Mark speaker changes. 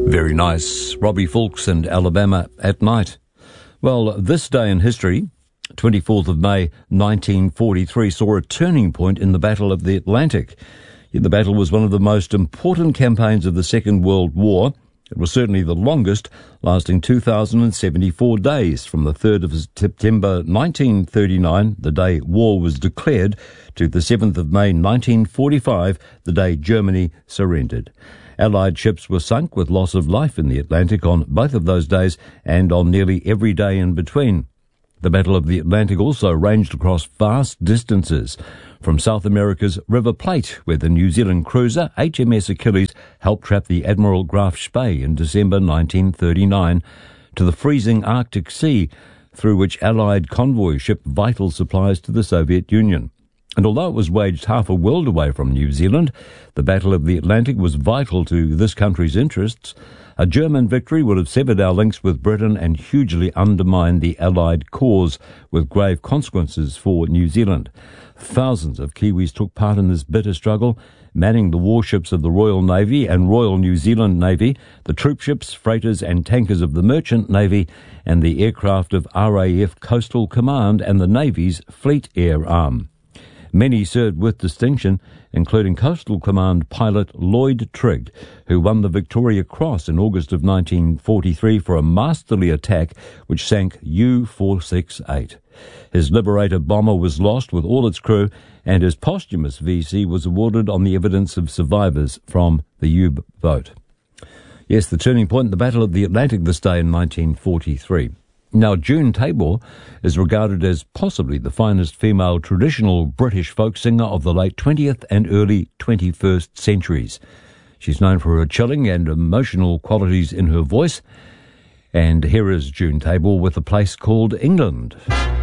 Speaker 1: Very nice. Robbie Fulks and Alabama at Night. Well, this day in history, 24th of May 1943, saw a turning point in the Battle of the Atlantic. The battle was one of the most important campaigns of the Second World War. It was certainly the longest, lasting 2,074 days, from the 3rd of September 1939, the day war was declared, to the 7th of May 1945, the day Germany surrendered. Allied ships were sunk with loss of life in the Atlantic on both of those days and on nearly every day in between. The Battle of the Atlantic also ranged across vast distances, from South America's River Plate, where the New Zealand cruiser HMS Achilles helped trap the Admiral Graf Spee in December 1939, to the freezing Arctic Sea, through which Allied convoys shipped vital supplies to the Soviet Union. And although it was waged half a world away from New Zealand, the Battle of the Atlantic was vital to this country's interests. A German victory would have severed our links with Britain and hugely undermined the Allied cause, with grave consequences for New Zealand. Thousands of Kiwis took part in this bitter struggle, manning the warships of the Royal Navy and Royal New Zealand Navy, the troop ships, freighters and tankers of the Merchant Navy, and the aircraft of RAF Coastal Command and the Navy's Fleet Air Arm. Many served with distinction, including Coastal Command pilot Lloyd Trigg, who won the Victoria Cross in August of 1943 for a masterly attack which sank U-468. His Liberator bomber was lost with all its crew, and his posthumous VC was awarded on the evidence of survivors from the U-boat. Yes, the turning point in the Battle of the Atlantic this day in 1943. Now, June Tabor is regarded as possibly the finest female traditional British folk singer of the late 20th and early 21st centuries. She's known for her chilling and emotional qualities in her voice. And here is June Tabor with a place called England.